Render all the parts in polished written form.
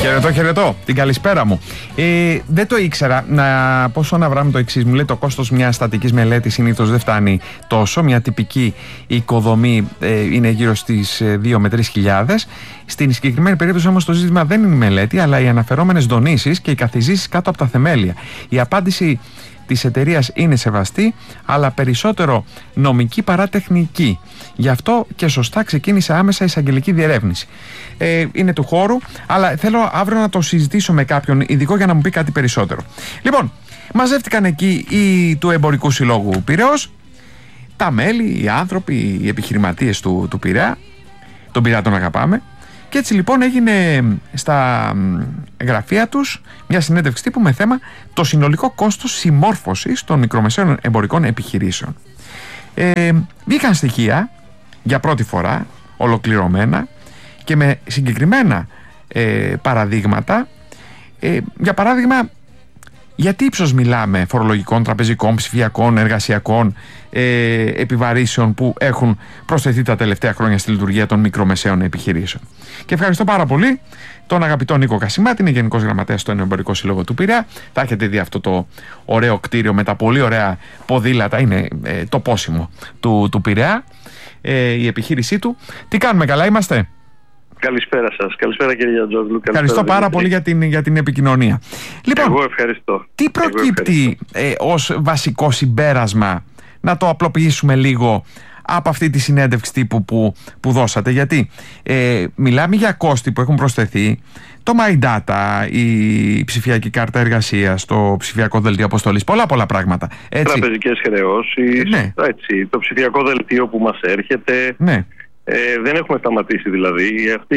Χαιρετώ. Την καλησπέρα μου. Δεν το ήξερα. Να πω στον Αβραάμ το εξής. Μου λέει το κόστος μιας στατικής μελέτης συνήθως δεν φτάνει τόσο. Μια τυπική οικοδομή είναι γύρω στις 2 με 3 χιλιάδες. Στην συγκεκριμένη περίπτωση όμως το ζήτημα δεν είναι η μελέτη, αλλά οι αναφερόμενες δονήσεις και οι καθιζήσεις κάτω από τα θεμέλια. Η απάντηση της εταιρείας είναι σεβαστή, αλλά περισσότερο νομική παρά τεχνική. Γι' αυτό και σωστά ξεκίνησε άμεσα εισαγγελική διερεύνηση. Είναι του χώρου, αλλά θέλω αύριο να το συζητήσω με κάποιον ειδικό για να μου πει κάτι περισσότερο. Λοιπόν, μαζεύτηκαν εκεί οι του Εμπορικού Συλλόγου Πειραιώς, τα μέλη, οι άνθρωποι, οι επιχειρηματίες του Πειραιά. Τον Πειραιά τον αγαπάμε. Και έτσι λοιπόν έγινε στα γραφεία τους μια συνέντευξη τύπου με θέμα το συνολικό κόστος συμμόρφωσης των μικρομεσαίων εμπορικών επιχειρήσεων. Βγήκαν στοιχεία για πρώτη φορά, ολοκληρωμένα και με συγκεκριμένα παραδείγματα. Για παράδειγμα, γιατί ύψος μιλάμε φορολογικών, τραπεζικών, ψηφιακών, εργασιακών επιβαρύσεων που έχουν προσθεθεί τα τελευταία χρόνια στη λειτουργία των μικρομεσαίων επιχειρήσεων. Και ευχαριστώ πάρα πολύ τον αγαπητό Νίκο Κασιμάτη, είναι Γενικός Γραμματέας στον Εμπορικό Σύλλογο του Πειραιά. Θα έχετε δει αυτό το ωραίο κτίριο με τα πολύ ωραία ποδήλατα, είναι το πόσιμο του Πειραιά, η επιχείρησή του. Τι κάνουμε, καλά είμαστε? Καλησπέρα σας. Καλησπέρα κύριε Γιαντζόγλου. Ευχαριστώ πάρα πολύ για την επικοινωνία. Λοιπόν, εγώ ευχαριστώ. Τι προκύπτει ως βασικό συμπέρασμα, να το απλοποιήσουμε λίγο, από αυτή τη συνέντευξη τύπου που δώσατε? Γιατί μιλάμε για κόστη που έχουν προσθεθεί, το My Data, η ψηφιακή κάρτα εργασίας, το ψηφιακό δελτίο αποστολής, πολλά πράγματα. Τραπεζικές χρεώσεις, ναι. Το ψηφιακό δελτίο που μας έρχεται. Ναι. Δεν έχουμε σταματήσει δηλαδή.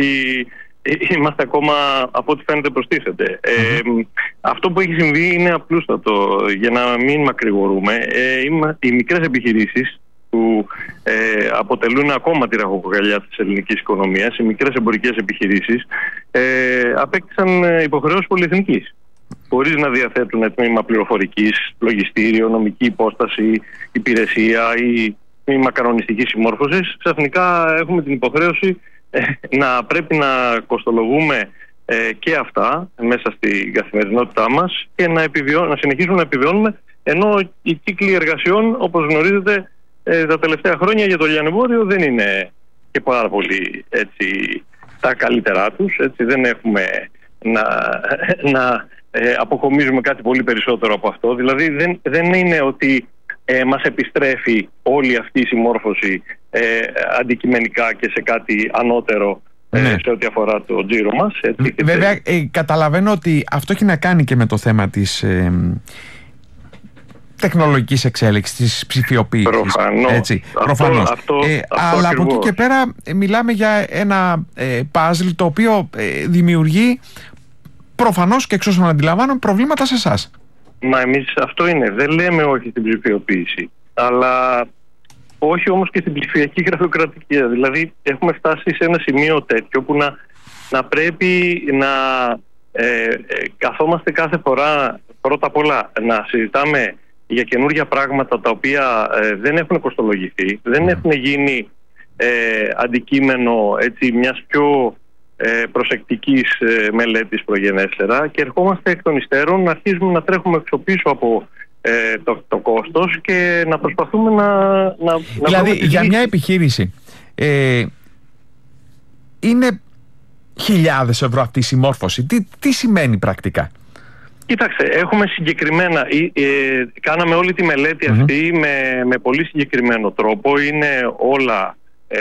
Είμαστε ακόμα, από ό,τι φαίνεται, προστίθεται. Αυτό που έχει συμβεί είναι απλούστατο, για να μην μακρηγορούμε. Οι μικρές επιχειρήσεις που αποτελούν ακόμα τη ραχοκοκαλιά της ελληνικής οικονομίας, οι μικρές εμπορικές επιχειρήσεις, απέκτησαν υποχρεώσεις πολυεθνικής, χωρίς να διαθέτουν τμήμα πληροφορικής, λογιστήριο, νομική υπόσταση, υπηρεσία ή τμήμα κανονιστικής συμμόρφωσης. Ξαφνικά έχουμε την υποχρέωση να πρέπει να κοστολογούμε και αυτά μέσα στην καθημερινότητά μας και να συνεχίσουμε να επιβιώνουμε, ενώ οι κύκλοι εργασιών, όπως γνωρίζετε, τα τελευταία χρόνια για το λιανεμπόριο δεν είναι και πάρα πολύ τα καλύτερά τους. Δεν έχουμε να αποκομίζουμε κάτι πολύ περισσότερο από αυτό. Δηλαδή δεν είναι ότι μας επιστρέφει όλη αυτή η συμμόρφωση αντικειμενικά και σε κάτι ανώτερο, σε ό,τι αφορά το τζίρο μας. Βέβαια, καταλαβαίνω ότι αυτό έχει να κάνει και με το θέμα της τεχνολογικής εξέλιξης, της ψηφιοποίησης. Προφανώς. Αλλά από εκεί και πέρα μιλάμε για ένα puzzle το οποίο δημιουργεί προφανώς, και εξ όσων αντιλαμβάνω, προβλήματα σε εσάς. Μα εμείς αυτό είναι. Δεν λέμε όχι στην ψηφιοποίηση, αλλά όχι όμως και στην ψηφιακή γραφειοκρατική. Δηλαδή έχουμε φτάσει σε ένα σημείο τέτοιο που να πρέπει να καθόμαστε κάθε φορά, πρώτα απ' όλα να συζητάμε για καινούργια πράγματα τα οποία δεν έχουν κοστολογηθεί, δεν έχουν γίνει αντικείμενο μιας πιο προσεκτικής μελέτης προγενέστερα, και ερχόμαστε εκ των υστέρων να αρχίζουμε να τρέχουμε εξωπίσω από το κόστος και να προσπαθούμε να δηλαδή για μια επιχείρηση είναι χιλιάδες ευρώ αυτή η συμμόρφωση. Τι σημαίνει πρακτικά? Κοίταξε, έχουμε συγκεκριμένα, κάναμε όλη τη μελέτη αυτή με πολύ συγκεκριμένο τρόπο. Είναι όλα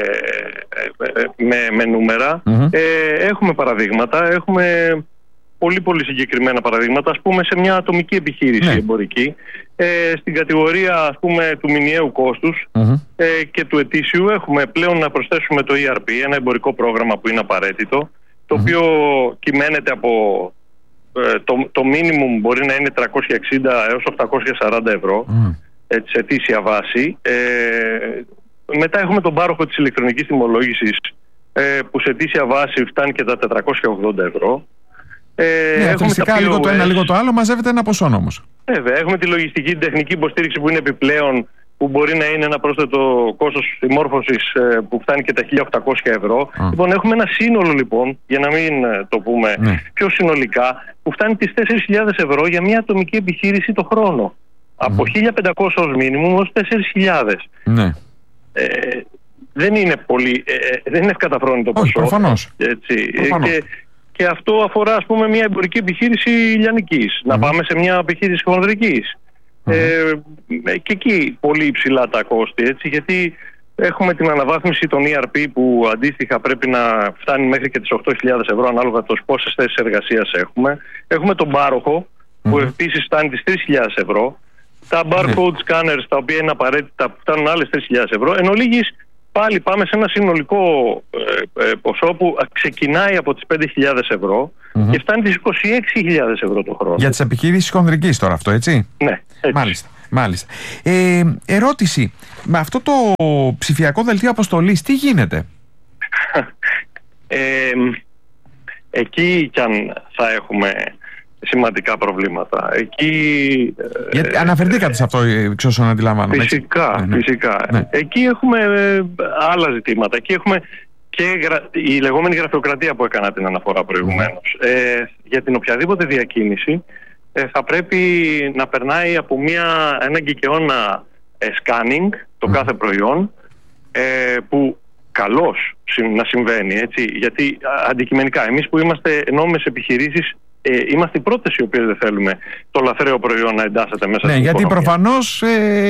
με νούμερα. Έχουμε παραδείγματα, έχουμε πολύ συγκεκριμένα παραδείγματα. Ας πούμε, σε μια ατομική επιχείρηση εμπορική, στην κατηγορία, ας πούμε, του μηνιαίου κόστους και του ετήσιου, έχουμε πλέον να προσθέσουμε το ERP, ένα εμπορικό πρόγραμμα που είναι απαραίτητο, το οποίο κυμαίνεται από το minimum μπορεί να είναι 360 έως 840 ευρώ σε ετήσια βάση. Μετά έχουμε τον πάροχο της ηλεκτρονικής τιμολόγησης, που σε ετήσια βάση φτάνει και τα 480 ευρώ. Φυσικά λίγο το ένα λίγο το άλλο μαζεύεται ένα ποσό όμως. Βέβαια, έχουμε τη λογιστική, την τεχνική υποστήριξη που είναι επιπλέον που μπορεί να είναι ένα πρόσθετο κόστος συμμόρφωσης που φτάνει και τα 1.800 ευρώ. Λοιπόν, έχουμε ένα σύνολο, λοιπόν, για να μην το πούμε πιο συνολικά, που φτάνει τις 4.000 ευρώ για μια ατομική επιχείρηση το χρόνο. Από 1.500 ως μήνυμου ως 4.000. Ναι. Δεν είναι πολύ, δεν είναι ευκαταφρόνητο ποσό. Προφανώς. Και αυτό αφορά, ας πούμε, μια εμπορική επιχείρηση λιανικής. Να πάμε σε μια επιχείρηση χονδρικής. Και εκεί πολύ υψηλά τα κόστη, έτσι, γιατί έχουμε την αναβάθμιση των ERP που αντίστοιχα πρέπει να φτάνει μέχρι και τις 8.000 ευρώ ανάλογα το πόσες θέσεις εργασίας έχουμε. Έχουμε τον πάροχο που επίσης φτάνει τις 3.000 ευρώ. Τα barcode scanners τα οποία είναι απαραίτητα που φτάνουν άλλες 3.000 ευρώ. Εν ολίγης πάλι πάμε σε ένα συνολικό ποσό που ξεκινάει από τις 5.000 ευρώ και φτάνει τις 26.000 ευρώ το χρόνο. Για τις επιχειρήσεις χονδρικής τώρα αυτό, έτσι? Ναι, έτσι. Μάλιστα. Ερώτηση, με αυτό το ψηφιακό δελτίο αποστολής τι γίνεται? Εκεί κι αν θα έχουμε σημαντικά προβλήματα. Γιατί αναφερθήκατε σε αυτό, εξ όσων αντιλαμβάνομαι. Φυσικά. Ναι. Εκεί έχουμε άλλα ζητήματα. Εκεί έχουμε και η λεγόμενη γραφειοκρατία που έκανα την αναφορά προηγουμένως. Για την οποιαδήποτε διακίνηση θα πρέπει να περνάει από ένα εγκικαιώνα scanning το κάθε προϊόν, που καλώς να συμβαίνει, έτσι, γιατί αντικειμενικά εμείς που είμαστε νόμιμες επιχειρήσεις είμαστε οι πρώτες οι οποίες δεν θέλουμε το λαθρέο προϊόν να εντάσσεται μέσα στην γιατί οικονομία. Προφανώς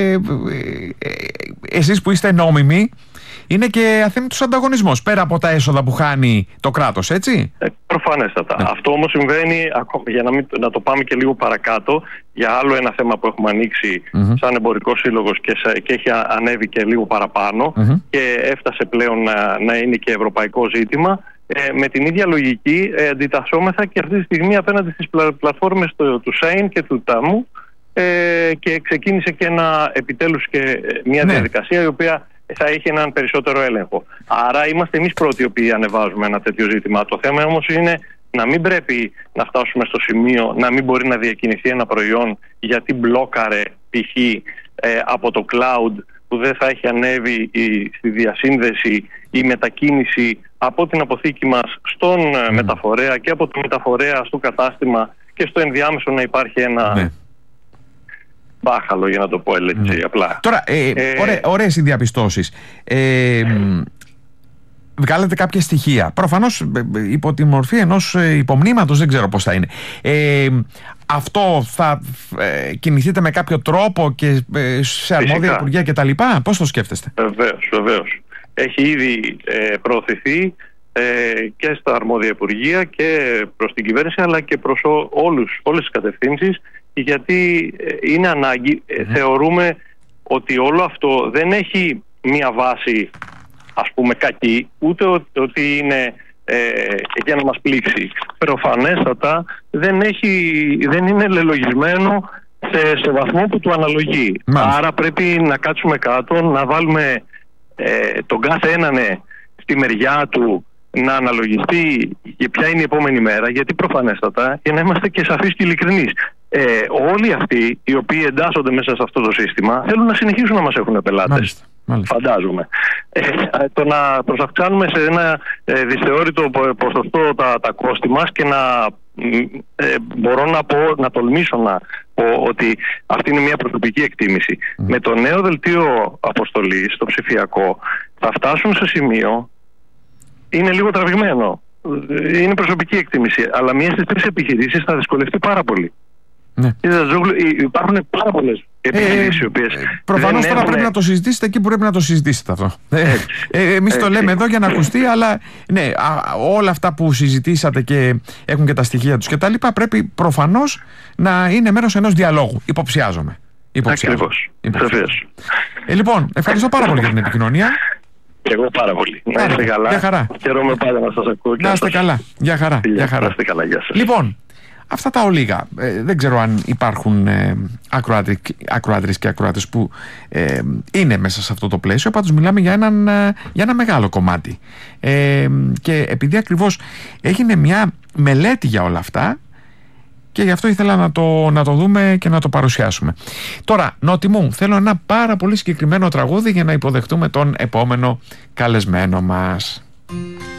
εσείς που είστε νόμιμοι είναι και αθέμητος ανταγωνισμός πέρα από τα έσοδα που χάνει το κράτος, έτσι? Προφανέστατα. Αυτό όμως συμβαίνει, για να το πάμε και λίγο παρακάτω, για άλλο ένα θέμα που έχουμε ανοίξει σαν εμπορικός σύλλογος και έχει ανέβει και λίγο παραπάνω και έφτασε πλέον να είναι και ευρωπαϊκό ζήτημα. Με την ίδια λογική αντιτασσόμεθα και αυτή τη στιγμή απέναντι στις πλατφόρμες του ΣΕΙΝ και του ΤΑΜΟΥ και ξεκίνησε και επιτέλους και μια διαδικασία η οποία θα έχει έναν περισσότερο έλεγχο. Άρα είμαστε εμείς πρώτοι οι οποίοι ανεβάζουμε ένα τέτοιο ζήτημα. Το θέμα όμως είναι να μην πρέπει να φτάσουμε στο σημείο να μην μπορεί να διακινηθεί ένα προϊόν γιατί μπλόκαρε π.χ. από το cloud που δεν θα έχει ανέβει στη διασύνδεση η μετακίνηση από την αποθήκη μας στον μεταφορέα και από το μεταφορέα στο κατάστημα και στο ενδιάμεσο να υπάρχει ένα μπάχαλο, για να το πω έτσι απλά. Τώρα, ωραίες οι διαπιστώσεις. Βγάλετε κάποια στοιχεία. Προφανώς υπό τη μορφή ενός υπομνήματος, δεν ξέρω πώς θα είναι. Αυτό θα κινηθείτε με κάποιο τρόπο και σε αρμόδια υπουργεία και τα λοιπά? Πώς το σκέφτεστε? Βεβαίως. Έχει ήδη προωθηθεί και στα αρμόδια υπουργεία και προς την κυβέρνηση αλλά και προς όλες τις κατευθύνσεις, γιατί είναι ανάγκη. Θεωρούμε ότι όλο αυτό δεν έχει μία βάση, ας πούμε, κακή, ούτε ότι είναι για να μας πλήξει. Προφανέστατα δεν είναι λελογισμένο σε βαθμό που του αναλογεί. Άρα πρέπει να κάτσουμε κάτω, να βάλουμε τον κάθε έναν στη μεριά του, να αναλογιστεί και ποια είναι η επόμενη μέρα, γιατί προφανέστατα, για να είμαστε και σαφείς και ειλικρινείς, όλοι αυτοί οι οποίοι εντάσσονται μέσα σε αυτό το σύστημα θέλουν να συνεχίσουν να μας έχουν πελάτες. Μάλιστα. Φαντάζομαι. Το να προσαυξάνουμε σε ένα δυσθεώρητο ποσοστό τα κόστη μας και μπορώ να τολμήσω να πω ότι αυτή είναι μια προσωπική εκτίμηση. Με το νέο δελτίο αποστολής, το ψηφιακό, θα φτάσουν σε σημείο, είναι λίγο τραβηγμένο, είναι προσωπική εκτίμηση, αλλά μία στις τρεις επιχειρήσεις θα δυσκολευτεί πάρα πολύ. Ναι. Υπάρχουν πάρα πολλές επιχειρήσεις οι οποίες προφανώς τώρα πρέπει να το συζητήσετε εκεί που πρέπει να το συζητήσετε αυτό. Εμείς το λέμε εδώ για να ακουστεί, αλλά ναι, όλα αυτά που συζητήσατε και έχουν και τα στοιχεία τους και τα λοιπά πρέπει προφανώς να είναι μέρος ενός διαλόγου. Υποψιάζομαι. Ακριβώς. Λοιπόν, ευχαριστώ πάρα πολύ για την επικοινωνία. Και εγώ πάρα πολύ. Να είστε καλά. Γεια χαρά. Χαίρομαι πάντα να σας ακούω. Να είστε καλά. Γεια χαρά. Να είστε καλά. Γεια σας. Λοιπόν, αυτά τα ολίγα. Δεν ξέρω αν υπάρχουν ακροάτρες και ακροάτες που είναι μέσα σε αυτό το πλαίσιο. Πάντως μιλάμε για ένα μεγάλο κομμάτι. Και επειδή ακριβώς έγινε μια μελέτη για όλα αυτά και γι' αυτό ήθελα να το δούμε και να το παρουσιάσουμε. Τώρα, Νότι μου, θέλω ένα πάρα πολύ συγκεκριμένο τραγούδι για να υποδεχτούμε τον επόμενο καλεσμένο μας.